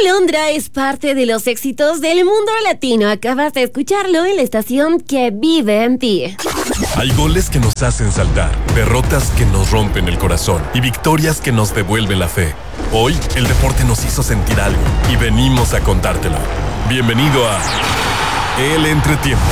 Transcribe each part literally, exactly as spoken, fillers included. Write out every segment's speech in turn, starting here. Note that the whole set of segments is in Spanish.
Alondra es parte de los éxitos del mundo latino. Acabas de escucharlo en la estación que vive en ti. Hay goles que nos hacen saltar, derrotas que nos rompen el corazón y victorias que nos devuelven la fe. Hoy, el deporte nos hizo sentir algo y venimos a contártelo. Bienvenido a El Entretiempo.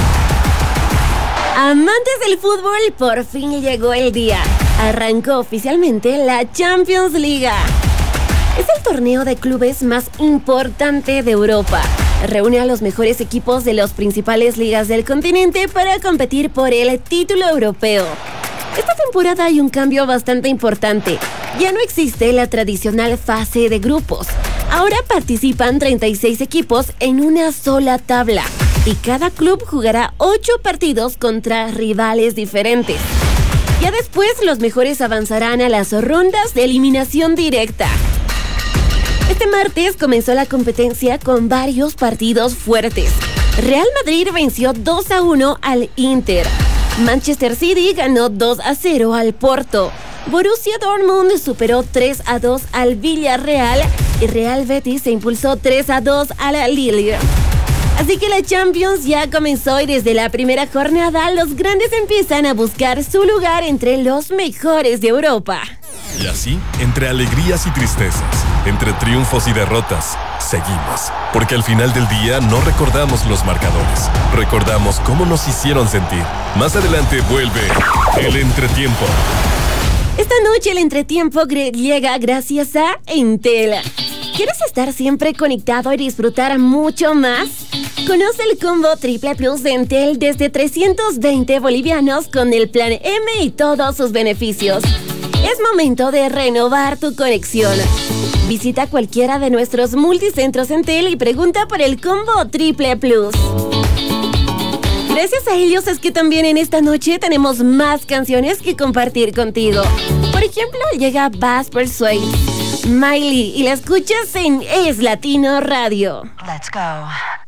Amantes del fútbol, por fin llegó el día. Arrancó oficialmente la Champions League. Es el torneo de clubes más importante de Europa. Reúne a los mejores equipos de las principales ligas del continente para competir por el título europeo. Esta temporada hay un cambio bastante importante. Ya no existe la tradicional fase de grupos. Ahora participan treinta y seis equipos en una sola tabla. Y cada club jugará ocho partidos contra rivales diferentes. Ya después, los mejores avanzarán a las rondas de eliminación directa. Este martes comenzó la competencia con varios partidos fuertes. Real Madrid venció dos a uno al Inter. Manchester City ganó dos a cero al Porto. Borussia Dortmund superó tres a dos al Villarreal y Real Betis se impulsó tres a dos a la Lille. Así que la Champions ya comenzó y desde la primera jornada los grandes empiezan a buscar su lugar entre los mejores de Europa. Y así, entre alegrías y tristezas, entre triunfos y derrotas, seguimos. Porque al final del día no recordamos los marcadores, recordamos cómo nos hicieron sentir. Más adelante vuelve El Entretiempo. Esta noche el Entretiempo llega gracias a Entel. ¿Quieres estar siempre conectado y disfrutar mucho más? Conoce el combo Triple Plus de Entel desde trescientos veinte bolivianos con el plan M y todos sus beneficios. Es momento de renovar tu conexión. Visita cualquiera de nuestros multicentros Entel y pregunta por el combo Triple Plus. Gracias a ellos es que también en esta noche tenemos más canciones que compartir contigo. Por ejemplo, llega Bass Persuade, Miley y la escuchas en Es Latino Radio. Let's go.